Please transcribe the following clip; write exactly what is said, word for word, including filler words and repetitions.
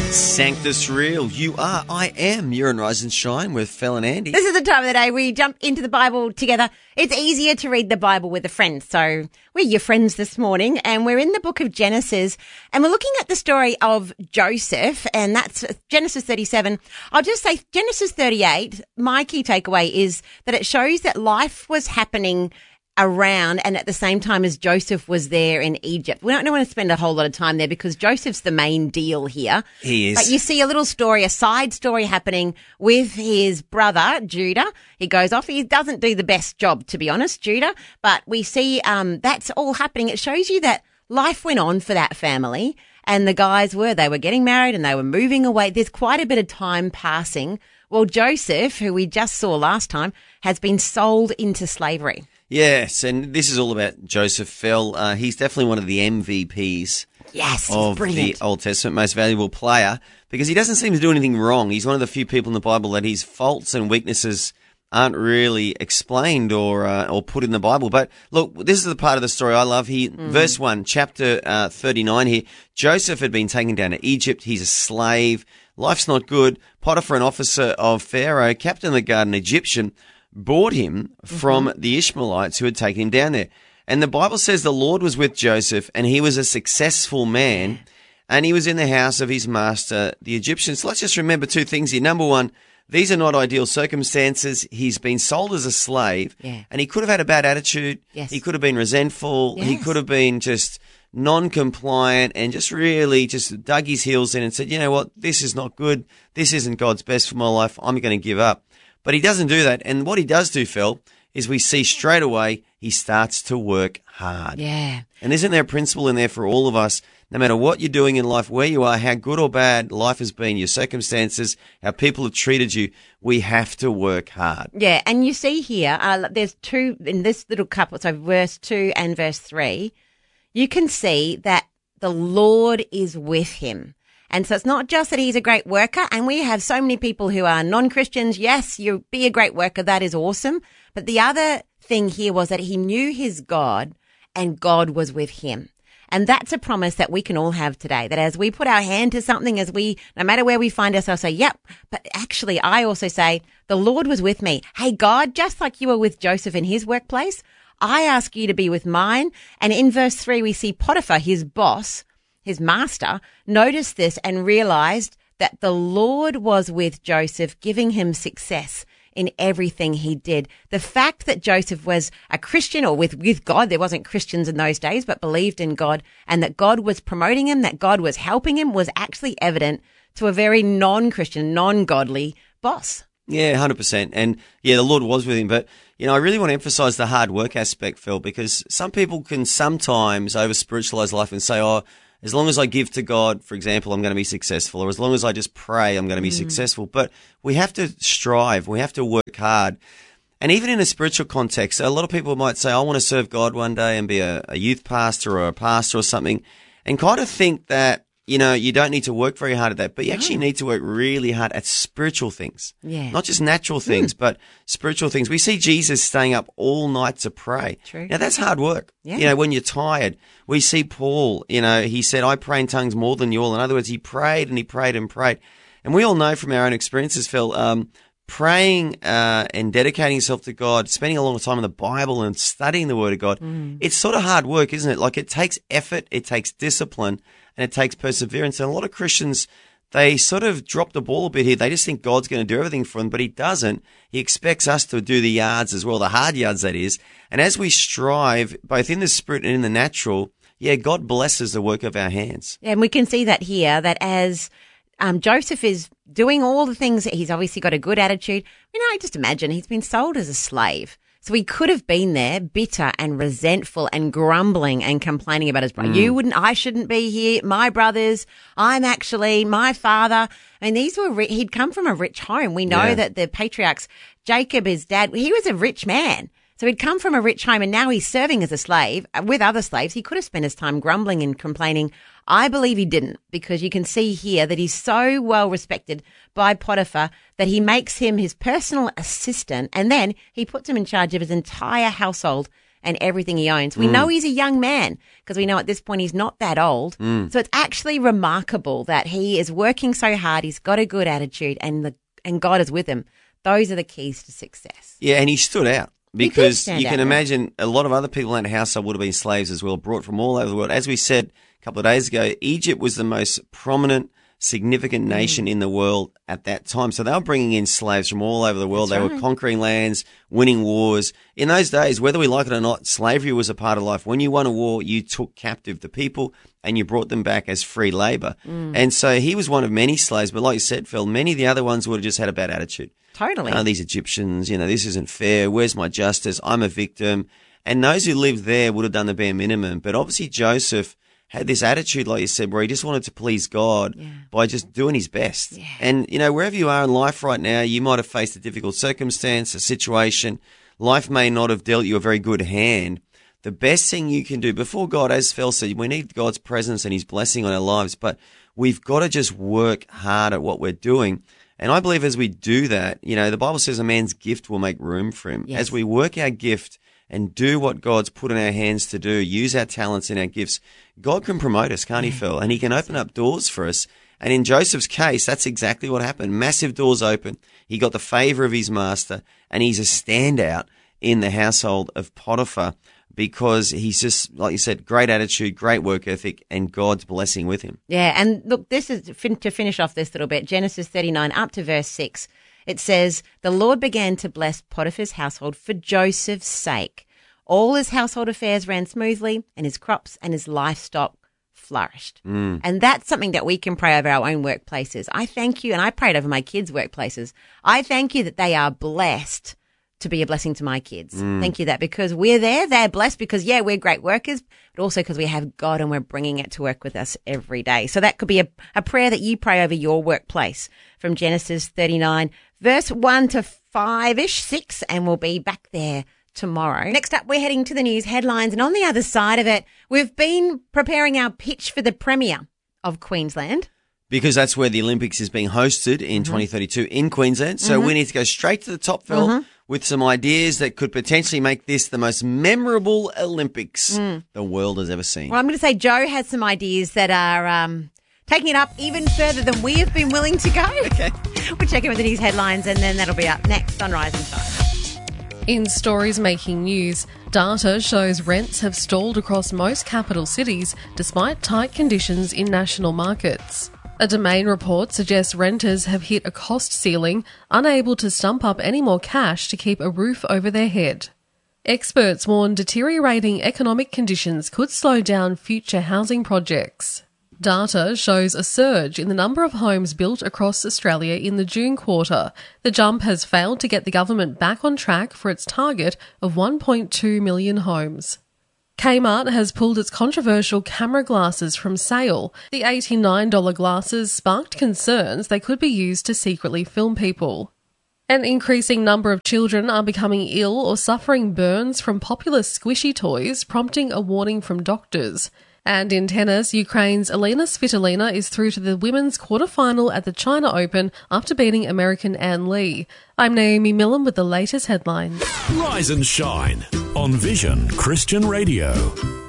Sanctus Real, you are, I am. You're in Rise and Shine with Phil and Andy. This is the time of the day we jump into the Bible together. It's easier to read the Bible with a friend, so we're your friends this morning, and we're in the book of Genesis, and we're looking at the story of Joseph, and that's Genesis thirty-seven. I'll just say Genesis thirty-eight, my key takeaway is that it shows that life was happening around and at the same time as Joseph was there in Egypt. We don't want to spend a whole lot of time there because Joseph's the main deal here. He is. But you see a little story, a side story happening with his brother, Judah. He goes off. He doesn't do the best job, to be honest, Judah. But we see um, that's all happening. It shows you that life went on for that family. And the guys were, they were getting married and they were moving away. There's quite a bit of time passing. Well, Joseph, who we just saw last time, has been sold into slavery. Yes, and this is all about Joseph Fell. Uh, he's definitely one of the M V Ps yes, of brilliant. the Old Testament, most valuable player, because he doesn't seem to do anything wrong. He's one of the few people in the Bible that his faults and weaknesses aren't really explained or uh, or put in the Bible. But look, this is the part of the story I love. He, mm. Verse one, chapter uh, thirty-nine here, Joseph had been taken down to Egypt. He's a slave. Life's not good. Potiphar, an officer of Pharaoh, captain of the guard, an Egyptian, bought him from mm-hmm. the Ishmaelites who had taken him down there. And the Bible says the Lord was with Joseph and he was a successful man yeah. and he was in the house of his master, the Egyptians. So let's just remember two things here. Number one, these are not ideal circumstances. He's been sold as a slave yeah. and he could have had a bad attitude. Yes. He could have been resentful. Yes. He could have been just non-compliant and just really just dug his heels in and said, you know what, this is not good. This isn't God's best for my life. I'm going to give up. But he doesn't do that. And what he does do, Phil, is we see straight away he starts to work hard. Yeah. And isn't there a principle in there for all of us? No matter what you're doing in life, where you are, how good or bad life has been, your circumstances, how people have treated you, we have to work hard. Yeah. And you see here, uh, there's two in this little couple, so verse two and verse three, you can see that the Lord is with him. And so it's not just that he's a great worker, and we have so many people who are non-Christians. Yes, you be a great worker. That is awesome. But the other thing here was that he knew his God and God was with him. And that's a promise that we can all have today, that as we put our hand to something, as we, no matter where we find ourselves, say, yep. But actually, I also say, the Lord was with me. Hey, God, just like you were with Joseph in his workplace, I ask you to be with mine. And in verse three, we see Potiphar, his boss, his master, noticed this and realized that the Lord was with Joseph, giving him success in everything he did. The fact that Joseph was a Christian or with, with God, there wasn't Christians in those days, but believed in God, and that God was promoting him, that God was helping him, was actually evident to a very non-Christian, non-godly boss. Yeah, one hundred percent. And yeah, the Lord was with him. But, you know, I really want to emphasize the hard work aspect, Phil, because some people can sometimes over-spiritualize life and say, oh, as long as I give to God, for example, I'm going to be successful, or as long as I just pray, I'm going to be mm. successful. But we have to strive. We have to work hard. And even in a spiritual context, a lot of people might say, I want to serve God one day and be a, a youth pastor or a pastor or something, and kind of think that, you know, you don't need to work very hard at that, but you actually no. need to work really hard at spiritual things. Yeah. Not just natural things, mm. but spiritual things. We see Jesus staying up all night to pray. True. Now, that's hard work. Yeah. You know, when you're tired. We see Paul, you know, he said, I pray in tongues more than you all. In other words, he prayed and he prayed and prayed. And we all know from our own experiences, Phil, um, praying uh, and dedicating yourself to God, spending a long time in the Bible and studying the Word of God, mm. it's sort of hard work, isn't it? Like, it takes effort, it takes discipline, and it takes perseverance. And a lot of Christians, they sort of drop the ball a bit here. They just think God's going to do everything for them, but he doesn't. He expects us to do the yards as well, the hard yards, that is. And as we strive, both in the spirit and in the natural, yeah, God blesses the work of our hands. And we can see that here, that as um, Joseph is doing all the things, he's obviously got a good attitude. You know, just imagine he's been sold as a slave. So he could have been there bitter and resentful and grumbling and complaining about his brother. Mm. You wouldn't, I shouldn't be here. My brothers, I'm actually, my father. I mean, these were, he'd come from a rich home. We know yeah. that the patriarchs, Jacob, his dad, he was a rich man. So he'd come from a rich home and now he's serving as a slave with other slaves. He could have spent his time grumbling and complaining. I believe he didn't, because you can see here that he's so well respected by Potiphar that he makes him his personal assistant, and then he puts him in charge of his entire household and everything he owns. We mm. know he's a young man because we know at this point he's not that old. Mm. So it's actually remarkable that he is working so hard. He's got a good attitude and the and God is with him. Those are the keys to success. Yeah, and he stood out. Because you can out, imagine right? a lot of other people in that household would have been slaves as well, brought from all over the world. As we said a couple of days ago, Egypt was the most prominent, significant nation mm. in the world at that time. So they were bringing in slaves from all over the world. That's they right. were conquering lands, winning wars. In those days, whether we like it or not, slavery was a part of life. When you won a war, you took captive the people and you brought them back as free labor. Mm. And so he was one of many slaves. But like you said, Phil, many of the other ones would have just had a bad attitude. Totally. Oh, these Egyptians, you know, this isn't fair. Where's my justice? I'm a victim. And those who lived there would have done the bare minimum. But obviously Joseph had this attitude, like you said, where he just wanted to please God yeah. by just doing his best. Yeah. And, you know, wherever you are in life right now, you might have faced a difficult circumstance, a situation. Life may not have dealt you a very good hand. The best thing you can do before God, as Phil said, we need God's presence and his blessing on our lives, but we've got to just work hard at what we're doing. And I believe as we do that, you know, the Bible says a man's gift will make room for him. Yes. As we work our gift and do what God's put in our hands to do, use our talents and our gifts, God can promote us, can't he, Phil? And he can open up doors for us. And in Joseph's case, that's exactly what happened. Massive doors open. He got the favor of his master, and he's a standout in the household of Potiphar because he's just, like you said, great attitude, great work ethic, and God's blessing with him. Yeah, and look, this is to finish off this little bit, Genesis thirty-nine up to verse six. It says, the Lord began to bless Potiphar's household for Joseph's sake. All his household affairs ran smoothly, and his crops and his livestock flourished. Mm. And that's something that we can pray over our own workplaces. I thank you, and I prayed over my kids' workplaces. I thank you that they are blessed to be a blessing to my kids. Mm. Thank you that because we're there, they're blessed because, yeah, we're great workers, but also because we have God and we're bringing it to work with us every day. So that could be a, a prayer that you pray over your workplace from Genesis thirty-nine, verse one to five-ish, six, and we'll be back there tomorrow. Next up, we're heading to the news headlines, and on the other side of it, we've been preparing our pitch for the Premier of Queensland. Because that's where the Olympics is being hosted in mm-hmm. twenty thirty-two in Queensland. So mm-hmm. we need to go straight to the top, Phil, mm-hmm. with some ideas that could potentially make this the most memorable Olympics mm. the world has ever seen. Well, I'm going to say Joe has some ideas that are um, taking it up even further than we have been willing to go. Okay. We'll check in with the news headlines, and then that'll be up next on Rise and Shine. In stories making news, data shows rents have stalled across most capital cities despite tight conditions in national markets. A Domain report suggests renters have hit a cost ceiling, unable to stump up any more cash to keep a roof over their head. Experts warn deteriorating economic conditions could slow down future housing projects. Data shows a surge in the number of homes built across Australia in the June quarter. The jump has failed to get the government back on track for its target of one point two million homes. Kmart has pulled its controversial camera glasses from sale. The eighty-nine dollars glasses sparked concerns they could be used to secretly film people. An increasing number of children are becoming ill or suffering burns from popular squishy toys, prompting a warning from doctors. And in tennis, Ukraine's Elena Svitolina is through to the women's quarterfinal at the China Open after beating American Ann Lee. I'm Naomi Millen with the latest headlines. Rise and shine on Vision Christian Radio.